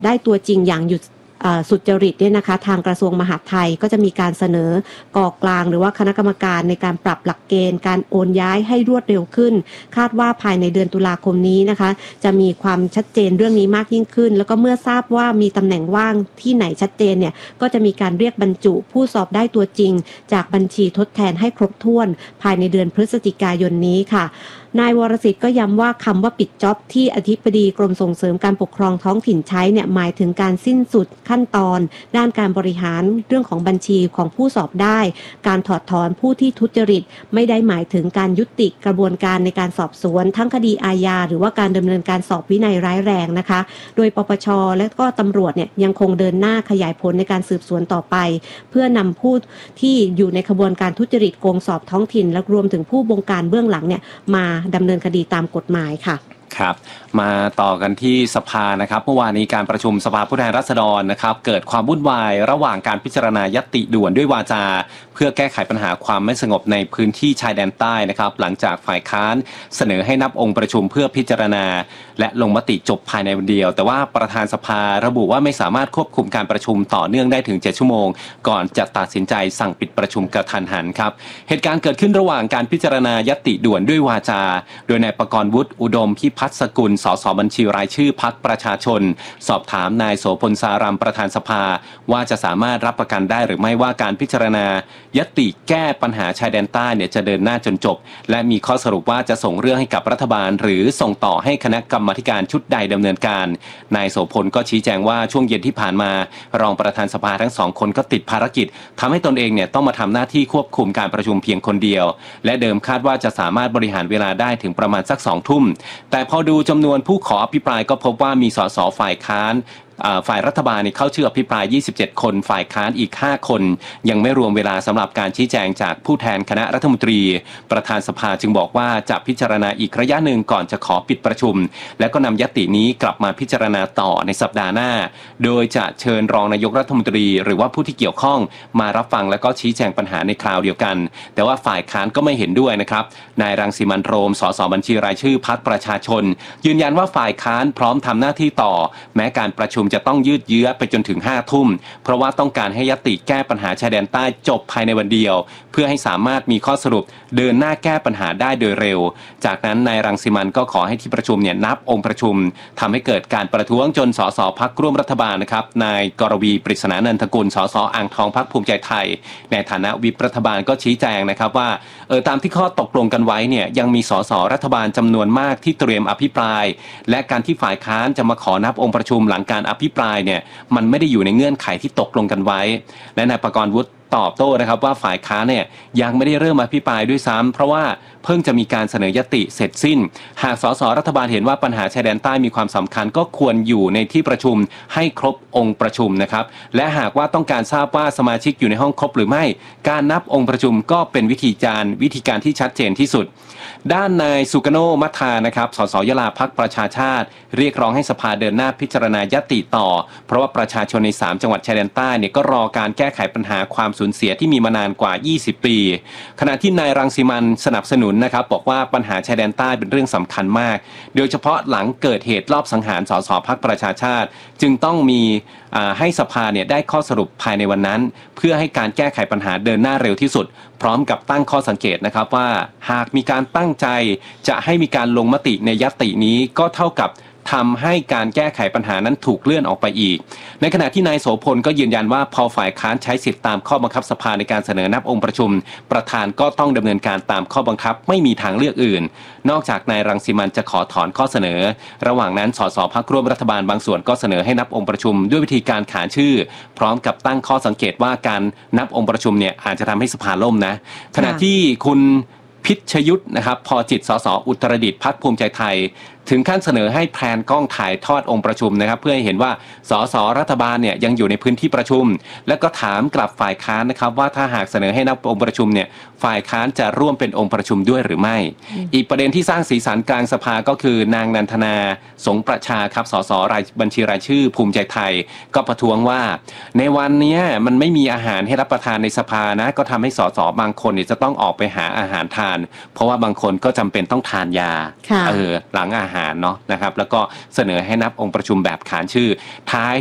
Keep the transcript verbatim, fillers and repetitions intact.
ได้ตัวจริงอย่างหยุดสุจริตเนี่ยนะคะทางกระทรวงมหาดไทยก็จะมีการเสนอกอกลางหรือว่าคณะกรรมการในการปรับหลักเกณฑ์การโอนย้ายให้รวดเร็วขึ้นคาดว่าภายในเดือนตุลาคมนี้นะคะจะมีความชัดเจนเรื่องนี้มากยิ่งขึ้นแล้วก็เมื่อทราบว่ามีตำแหน่งว่างที่ไหนชัดเจนเนี่ยก็จะมีการเรียกบรรจุผู้สอบได้ตัวจริงจากบัญชีทดแทนให้ครบถ้วนภายในเดือนพฤศจิกายนนี้ค่ะนายวรสิทธิ์ก็ย้ำว่าคำว่าปิดจ็อบที่อธิบดีกรมส่งเสริมการปกครองท้องถิ่นใช้เนี่ยหมายถึงการสิ้นสุดขั้นตอนด้านการบริหารเรื่องของบัญชีของผู้สอบได้การถอดถอนผู้ที่ทุจริตไม่ได้หมายถึงการยุติกระบวนการในการสอบสวนทั้งคดีอาญาหรือว่าการดำเนินการสอบวินัยร้ายแรงนะคะโดยปปช.และก็ตำรวจเนี่ยยังคงเดินหน้าขยายผลในการสืบสวนต่อไปเพื่อนำผู้ที่อยู่ในขบวนการทุจริตโกงสอบท้องถิ่นและรวมถึงผู้บงการเบื้องหลังเนี่ยมาดำเนินคดีตามกฎหมายค่ะครับมาต่อกันที่สภานะครับเมื่อวานนี้การประชุมสภาผู้แทนราษฎรนะครับเกิดความวุ่นวายระหว่างการพิจารณาญัตติด่วนด้วยวาจาเพื่อแก้ไขปัญหาความไม่สงบในพื้นที่ชายแดนใต้นะครับหลังจากฝ่ายค้านเสนอให้นับองค์ประชุมเพื่อพิจารณาและลงมติจบภายในวันเดียวแต่ว่าประธานสภาระบุว่าไม่สามารถควบคุมการประชุมต่อเนื่องได้ถึงเจ็ดชั่วโมงก่อนจะตัดสินใจสั่งปิดประชุมกระทันหันครับเหตุการณ์เกิดขึ้นระหว่างการพิจารณาญัตติด่วนด้วยวาจาโดยนายประกรณ์วุฒิอุดมพิพัฒน์สกุลสสบัญชีรายชื่อพรรคประชาชนสอบถามนายโสพลสารัมประธานสภาว่าจะสามารถรับประกันได้หรือไม่ว่าการพิจารณาญัตติแก้ปัญหาชายแดนใต้เนี่ยจะเดินหน้าจนจบและมีข้อสรุปว่าจะส่งเรื่องให้กับรัฐบาลหรือส่งต่อให้คณะกรรมาธิการชุดใดดำเนินการนายโสพลก็ชี้แจงว่าช่วงเย็นที่ผ่านมารองประธานสภาทั้งสองคนก็ติดภารกิจทำให้ตนเองเนี่ยต้องมาทำหน้าที่ควบคุมการประชุมเพียงคนเดียวและเดิมคาดว่าจะสามารถบริหารเวลาได้ถึงประมาณสักสองทุ่มแต่พอดูจำนวนผู้ขออภิปรายก็พบว่ามีสสฝ่ายค้านฝ่ายรัฐบาลนี่เข้าชื่ออภิปรายยี่สิบเจ็ดคนฝ่ายค้านอีกห้าคนยังไม่รวมเวลาสำหรับการชี้แจงจากผู้แทนคณะรัฐมนตรีประธานสภาจึงบอกว่าจะพิจารณาอีกระยะหนึ่งก่อนจะขอปิดประชุมและก็นำญัตตินี้กลับมาพิจารณาต่อในสัปดาห์หน้าโดยจะเชิญรองนายกรัฐมนตรีหรือว่าผู้ที่เกี่ยวข้องมารับฟังและก็ชี้แจงปัญหาในคราวเดียวกันแต่ว่าฝ่ายค้านก็ไม่เห็นด้วยนะครับนายรังสิมันต์โรมสสบัญชีรายชื่อพรรคประชาชนยืนยันว่าฝ่ายค้านพร้อมทำหน้าที่ต่อแม้การประชุมจะต้องยืดเยื้อไปจนถึงห้าทุ่มเพราะว่าต้องการให้ญัตติแก้ปัญหาชายแดนใต้จบภายในวันเดียวเพื่อให้สามารถมีข้อสรุปเดินหน้าแก้ปัญหาได้โดยเร็วจากนั้นนายรังสิมันต์ก็ขอให้ที่ประชุมเนี่ยนับองค์ประชุมทำให้เกิดการประท้วงจนสสพรรคร่วมรัฐบาลนะครับนายกรวีปริศนานันทกุลสสอ่างทองพรรคภูมิใจไทยในฐานะวิปรัฐบาลก็ชี้แจงนะครับว่าเออตามที่ข้อตกลงกันไว้เนี่ยยังมีสสรัฐบาลจำนวนมากที่เตรียมอภิปรายและการที่ฝ่ายค้านจะมาขอนับองค์ประชุมหลังการอภิปรายเนี่ยมันไม่ได้อยู่ในเงื่อนไขที่ตกลงกันไว้และนายประกรณ์วุฒิตอบโต้นะครับว่าฝ่ายค้านเนี่ยยังไม่ได้เริ่มอภิปรายด้วยซ้ำเพราะว่าเพิ่งจะมีการเสนอญัตติเสร็จสิ้นหากสสรัฐบาลเห็นว่าปัญหาชายแดนใต้มีความสำคัญก็ควรอยู่ในที่ประชุมให้ครบองค์ประชุมนะครับและหากว่าต้องการทราบว่าสมาชิกอยู่ในห้องครบหรือไม่การนับองค์ประชุมก็เป็นวิธีการวิธีการที่ชัดเจนที่สุดด้านนายสุกโนมัทธานะครับสสยะลาพรรคประชาชาติเรียกร้องให้สภาเดินหน้าพิจารณาญัตติต่อเพราะว่าประชาชนในสามจังหวัดชายแดนใต้เนี่ยก็รอการแก้ไขปัญหาความสูญเสียที่มีมานานกว่ายี่สิบปีขณะที่นายรังสิมันต์สนับสนุนนะครับบอกว่าปัญหาชายแดนใต้เป็นเรื่องสำคัญมากโดยเฉพาะหลังเกิดเหตุลอบสังหารสสพรรคประชาชาติจึงต้องมีให้สภาเนี่ยได้ข้อสรุปภายในวันนั้นเพื่อให้การแก้ไขปัญหาเดินหน้าเร็วที่สุดพร้อมกับตั้งข้อสังเกตนะครับว่าหากมีการตั้งใจจะให้มีการลงมติในญัตตินี้ก็เท่ากับทำให้การแก้ไขปัญหานั้นถูกเลื่อนออกไปอีกในขณะที่นายโสพลก็ยืนยันว่าพอฝ่ายค้านใช้สิทธิตามข้อบังคับสภาในการเสนอนับองค์ประชุมประธานก็ต้องดำเนินการตามข้อบังคับไม่มีทางเลือกอื่นนอกจากนายรังสิมันต์จะขอถอนข้อเสนอระหว่างนั้นสสพรรคร่วมรัฐบาลบางส่วนก็เสนอให้นับองค์ประชุมด้วยวิธีการขานชื่อพร้อมกับตั้งข้อสังเกตว่าการนับองค์ประชุมเนี่ยอาจจะทำให้สภาล่มนะขณะที่คุณพิชยุทธนะครับพอจิตสสอุตรดิตถ์พรรคภูมิใจไทยถึงขั้นเสนอให้แพลนกล้องถ่ายทอดองค์ประชุมนะครับเพื่อให้เห็นว่าสสรัฐบาลเนี่ยยังอยู่ในพื้นที่ประชุมและก็ถามกลับฝ่ายค้านนะครับว่าถ้าหากเสนอให้นับองค์ประชุมเนี่ยฝ่ายค้านจะร่วมเป็นองค์ประชุมด้วยหรือไม่อีกประเด็นที่สร้างสีสันกลางสภาก็คือนางนันทนาสงประชาครับสสรายบัญชีรายชื่อภูมิใจไทยก็ประท้วงว่าในวันนี้มันไม่มีอาหารให้รับประทานในสภานะก็ทำให้สสบางคนเนี่ยจะต้องออกไปหาอาหารทานเพราะว่าบางคนก็จำเป็นต้องทานยาเออหลังอาหารหารเนาะนะครับแล้วก็เสนอให้นับองค์ประชุมแบบขานชื่อท้าย